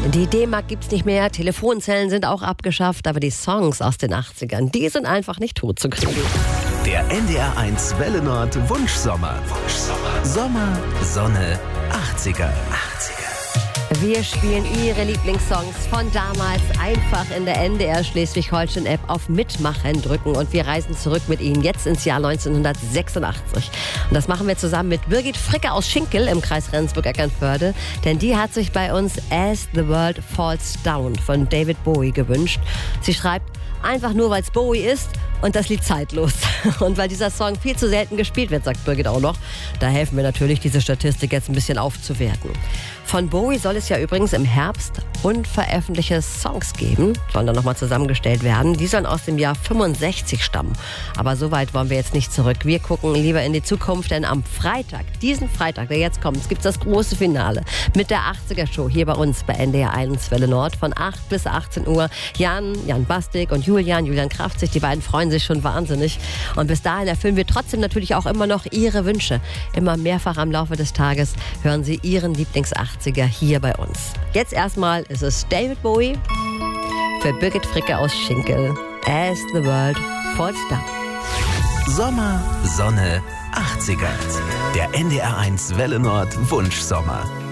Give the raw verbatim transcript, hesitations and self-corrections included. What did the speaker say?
Die D-Mark gibt's nicht mehr, Telefonzellen sind auch abgeschafft, aber die Songs aus den achtzigern, die sind einfach nicht tot zu kriegen. Der N D R eins Welle Nord Wunschsommer. Wunschsommer. Sommer, Sonne, achtziger. achtziger. Wir spielen Ihre Lieblingssongs von damals einfach in der N D R Schleswig-Holstein-App auf Mitmachen drücken und wir reisen zurück mit Ihnen jetzt ins Jahr neunzehnhundertsechsundachtzig. Und das machen wir zusammen mit Birgit Fricke aus Schinkel im Kreis Rendsburg-Eckernförde, denn die hat sich bei uns As the World Falls Down von David Bowie gewünscht. Sie schreibt, einfach nur, weil es Bowie ist und das Lied zeitlos. Und weil dieser Song viel zu selten gespielt wird, sagt Birgit auch noch, da helfen wir natürlich, diese Statistik jetzt ein bisschen aufzuwerten. Von Bowie soll es ja übrigens im Herbst unveröffentlichte Songs geben, sollen dann nochmal zusammengestellt werden. Die sollen aus dem Jahr fünfundsechzig stammen. Aber so weit wollen wir jetzt nicht zurück. Wir gucken lieber in die Zukunft, denn am Freitag, diesen Freitag, der jetzt kommt, gibt es das große Finale mit der achtziger-Show hier bei uns bei N D R eins Welle Nord von acht bis achtzehn Uhr. Jan, Jan Bastik und Julian, Julian Kraftzig, die beiden freuen sich schon wahnsinnig. Und bis dahin erfüllen wir trotzdem natürlich auch immer noch Ihre Wünsche. Immer mehrfach am Laufe des Tages hören Sie Ihren Lieblings-achtziger hier bei uns. Jetzt erstmal ist es David Bowie für Birgit Fricke aus Schinkel. As the World Falls Down. Sommer, Sonne, achtziger. Der N D R eins Welle Nord Wunschsommer.